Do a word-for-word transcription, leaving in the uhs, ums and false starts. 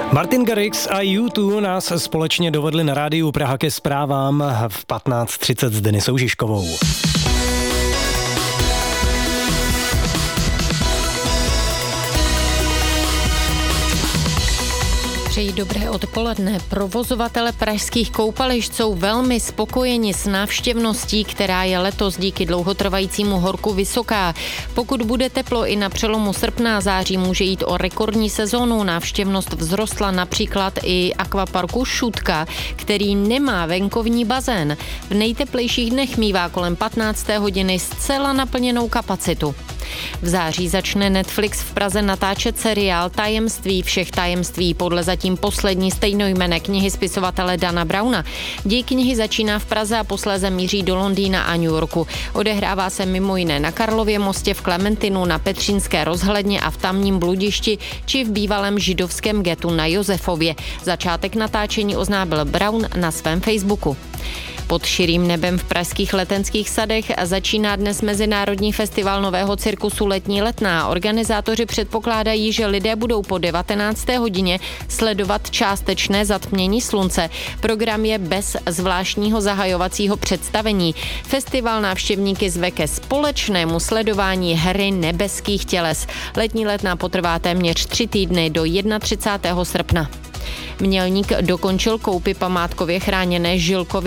Martin Garrix a U dva nás společně dovedli na rádiu Praha ke zprávám v patnáct třicet s Denisou Žižkovou. Přeji dobré odpoledne. Provozovatele pražských koupališť jsou velmi spokojeni s návštěvností, která je letos díky dlouhotrvajícímu horku vysoká. Pokud bude teplo i na přelomu srpna a září, může jít o rekordní sezónu. Návštěvnost vzrostla například i akvaparku Šutka, který nemá venkovní bazén. V nejteplejších dnech mívá kolem patnácté hodiny zcela naplněnou kapacitu. V září začne Netflix v Praze natáčet seriál Tajemství všech tajemství podle zatím poslední stejnojmenné knihy spisovatele Dana Browna. Děj knihy začíná v Praze a posléze míří do Londýna a New Yorku. Odehrává se mimo jiné na Karlově mostě, v Klementinu, na Petřínské rozhledně a v tamním Bludišti či v bývalém židovském getu na Josefově. Začátek natáčení oznámil Brown na svém Facebooku. Pod širým nebem v pražských Letenských sadech začíná dnes Mezinárodní festival nového cirkusu Letní letná. Organizátoři předpokládají, že lidé budou po devatenácté hodině sledovat částečné zatmění slunce. Program je bez zvláštního zahajovacího představení. Festival návštěvníky zve ke společnému sledování hry nebeských těles. Letní letná potrvá téměř tři týdny do třicátého prvního srpna. Mělník dokončil koupi památkově chráněné Žilkovy